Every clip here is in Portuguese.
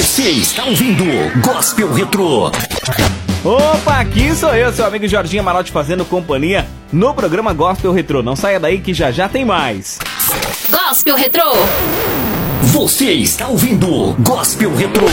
Você está ouvindo Gospel Retrô. Opa, aqui sou eu, seu amigo Jorginho Amarotti, fazendo companhia no programa Gospel Retrô. Não saia daí que já tem mais. Gospel Retrô. Você está ouvindo Gospel Retrô.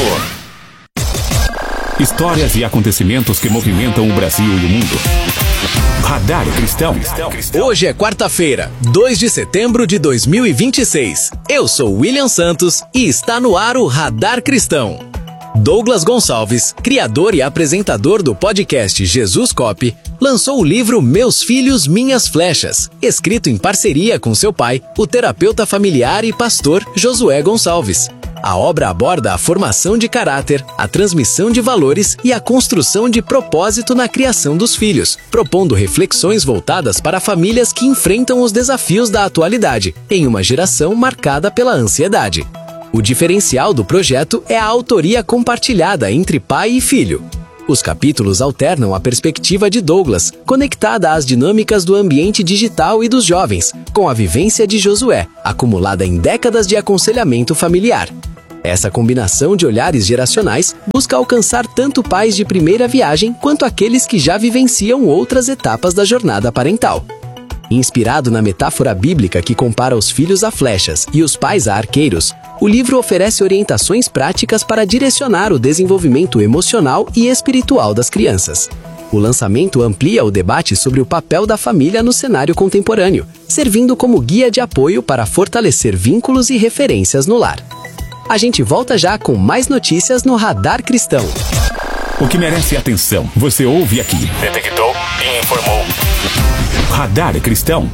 Histórias e acontecimentos que movimentam o Brasil e o mundo. Radar Cristão. Hoje é quarta-feira, 2 de setembro de 2026. Eu sou William Santos e está no ar o Radar Cristão. Douglas Gonçalves, criador e apresentador do podcast Jesus Cop, lançou o livro Meus Filhos, Minhas Flechas, escrito em parceria com seu pai, o terapeuta familiar e pastor Josué Gonçalves. A obra aborda a formação de caráter, a transmissão de valores e a construção de propósito na criação dos filhos, propondo reflexões voltadas para famílias que enfrentam os desafios da atualidade, em uma geração marcada pela ansiedade. O diferencial do projeto é a autoria compartilhada entre pai e filho. Os capítulos alternam a perspectiva de Douglas, conectada às dinâmicas do ambiente digital e dos jovens, com a vivência de Josué, acumulada em décadas de aconselhamento familiar. Essa combinação de olhares geracionais busca alcançar tanto pais de primeira viagem quanto aqueles que já vivenciam outras etapas da jornada parental. Inspirado na metáfora bíblica que compara os filhos a flechas e os pais a arqueiros, o livro oferece orientações práticas para direcionar o desenvolvimento emocional e espiritual das crianças. O lançamento amplia o debate sobre o papel da família no cenário contemporâneo, servindo como guia de apoio para fortalecer vínculos e referências no lar. A gente volta já com mais notícias no Radar Cristão. O que merece atenção, você ouve aqui. Detectou e informou. Radar Cristão.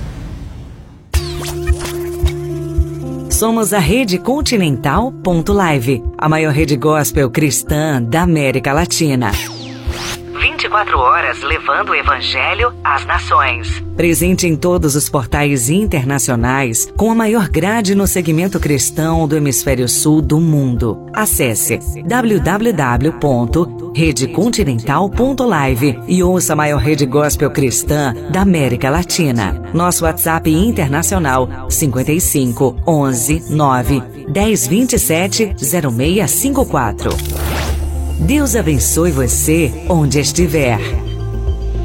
Somos a Rede Continental.live, a maior rede gospel cristã da América Latina. 24 horas levando o Evangelho às nações. Presente em todos os portais internacionais, com a maior grade no segmento cristão do hemisfério sul do mundo. Acesse www.redecontinental.live e ouça a maior rede gospel cristã da América Latina. Nosso WhatsApp internacional 55 11 9 10 27 0654. Deus abençoe você onde estiver.